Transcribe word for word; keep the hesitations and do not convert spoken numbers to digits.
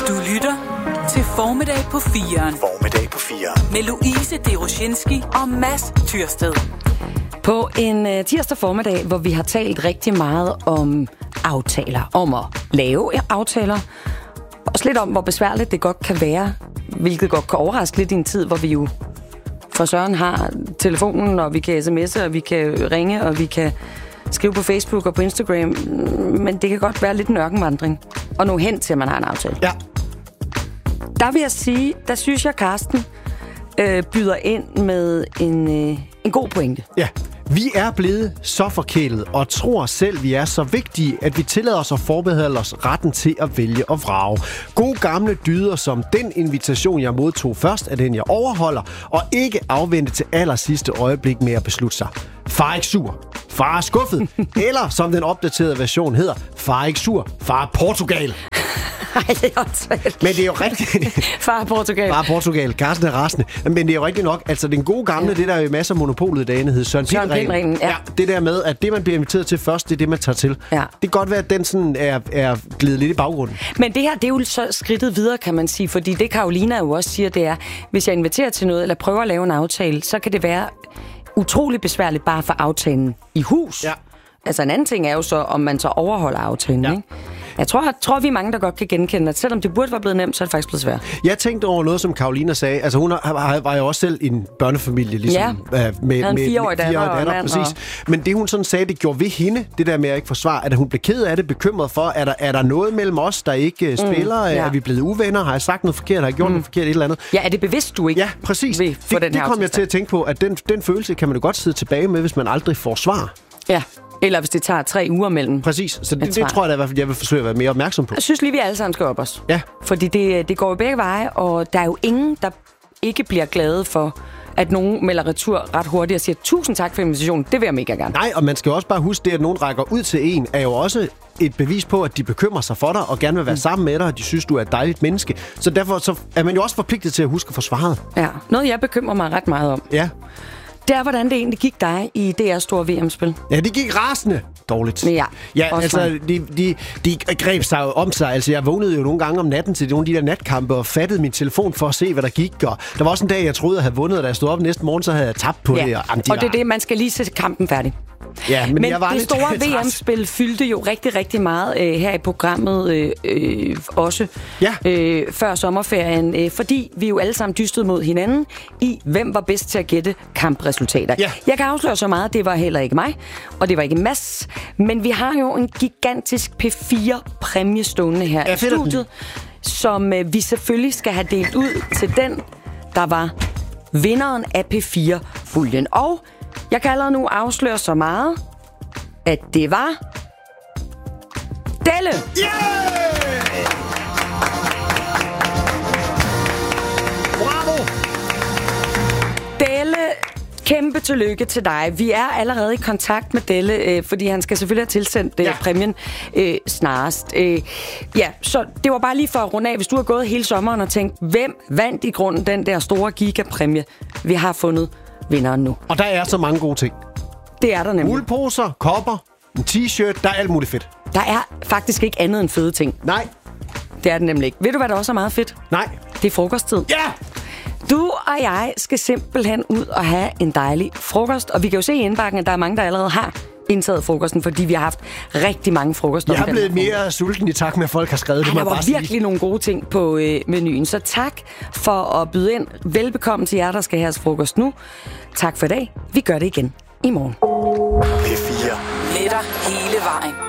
Du lytter til Formiddag på firen. Formiddag på firen. Med Louise Deroshinski og Mads Tyrsted. På en uh, tirsdag formiddag, hvor vi har talt rigtig meget om aftaler, om at lave aftaler, også lidt om, hvor besværligt det godt kan være, hvilket godt kan overraske lidt i en tid, hvor vi jo for Søren har telefonen, og vi kan sms'e, og vi kan ringe, og vi kan skrive på Facebook og på Instagram, men det kan godt være lidt en ørkenvandring, og nå hen til, at man har en aftale. Ja. Der vil jeg sige, der synes jeg, Karsten øh, byder ind med en, øh, en god pointe. Ja. Vi er blevet så forkælet og tror selv, vi er så vigtige, at vi tillader os at forberede os retten til at vælge og vrage. Gode gamle dyder som den invitation, jeg modtog først, er den, jeg overholder, og ikke afvente til aller sidste øjeblik med at beslutte sig. Far er ikke sur, far er skuffet, eller som den opdaterede version hedder, far er ikke sur, far er Portugal. Ej, det er åndssvagt. Men det er jo rigtigt. Far Portugal. Far Portugal. Karsten er rasende. Men det er jo rigtigt nok. Altså, den gode gamle, ja. Det der er jo masser af monopolet i dagene, hed Søren Pind-reglen. Ja. Ja, det der med, at det, man bliver inviteret til først, det er det, man tager til. Ja. Det kan godt være, at den sådan er, er glidet lidt i baggrunden. Men det her, det er jo så skridtet videre, kan man sige. Fordi det, Karolina jo også siger, det er, hvis jeg inviterer til noget, eller prøver at lave en aftale, så kan det være utrolig besværligt bare for aftalen i hus. Ja. Altså en anden ting er jo så, om man så overholder aftalen, ja. Ikke? Jeg tror, jeg tror, vi er mange, der godt kan genkende, at selvom det burde være blevet nemt, så er det faktisk blevet svært. Jeg tænkte over noget, som Karolina sagde. Altså, hun har, var jo også selv en børnefamilie, ligesom. Ja, øh, med, en fireårig datter, datter, datter præcis. Og... Men det, hun sådan sagde, det gjorde ved hende, det der med at ikke forsvare, at hun blev ked af det, bekymret for, er der, er der noget mellem os, der ikke uh, spiller? Mm, ja. Er vi blevet uvenner? Har jeg sagt noget forkert? Har jeg gjort mm. noget forkert? Et eller andet? Ja, er det bevidst, du ikke? Ja, præcis. Det, den det kom jeg til at tænke på, at den, den følelse kan man jo godt sidde tilbage med, hvis man aldrig får svar. Ja. Eller hvis det tager tre uger mellem. Præcis, så det, det tror jeg da i hvert fald, jeg vil forsøge at være mere opmærksom på. Jeg synes lige, vi alle sammen skal op os. Ja. Fordi det, det går jo begge veje, og der er jo ingen, der ikke bliver glade for, at nogen melder retur ret hurtigt og siger, tusind tak for invitationen, det vil jeg mega gerne. Nej, og man skal også bare huske det, at nogen rækker ud til en, er jo også et bevis på, at de bekymrer sig for dig, og gerne vil være mm. sammen med dig, og de synes, du er et dejligt menneske. Så derfor så er man jo også forpligtet til at huske at få svaret. Ja, noget jeg bekymrer mig ret meget om. Ja. Det er, hvordan det egentlig gik dig i D R's store V M-spil. Ja, det gik rasende dårligt. Ja, ja altså, de, de, de greb sig jo om sig. Altså, jeg vågnede jo nogle gange om natten til nogle af de der natkampe og fattede min telefon for at se, hvad der gik. Og der var også en dag, jeg troede, at jeg havde vundet, og da jeg stod op næste morgen, så havde jeg tabt på ja. det. Og, jamen, de og det er det, man skal lige se kampen færdig. Ja, men men jeg var det lidt store V M-spil fyldte jo rigtig, rigtig meget øh, her i programmet øh, øh, også ja. øh, før sommerferien, øh, fordi vi jo alle sammen dystede mod hinanden i, hvem var bedst til at gætte kampresultater. Ja. Jeg kan afsløre så meget, det var heller ikke mig, og det var ikke Mads, men vi har jo en gigantisk P fire præmie stående her ja, i studiet, som øh, vi selvfølgelig skal have delt ud til den, der var vinderen af P fire-puljen. Og jeg kan allerede nu afsløre så meget, at det var Delle. Yeah! Bravo! Delle, kæmpe tillykke til dig. Vi er allerede i kontakt med Delle, øh, fordi han skal selvfølgelig have tilsendt øh, ja. præmien øh, snarest. Øh, ja, så det var bare lige for at runde af. Hvis du har gået hele sommeren og tænkt, hvem vandt i grunden den der store gigapræmie? Vi har fundet vinderen nu. Og der er så mange gode ting. Det er der nemlig. Uldposer, kopper, en t-shirt, der er alt muligt fedt. Der er faktisk ikke andet end fede ting. Nej. Det er det nemlig ikke. Ved du, hvad der også er meget fedt? Nej. Det er frokosttid. Ja! Du og jeg skal simpelthen ud og have en dejlig frokost. Og vi kan jo se i indbakken, at der er mange, der allerede har indtaget frokosten, fordi vi har haft rigtig mange frokoster. Jeg er blevet mere sulten i takt med, at folk har skrevet det. Ej, der var virkelig sige. nogle gode ting på øh, menuen. Så tak for at byde ind. Velbekomme til jer, der skal have jeres frokost nu. Tak for i dag. Vi gør det igen i morgen. P fire. Med dig hele vejen.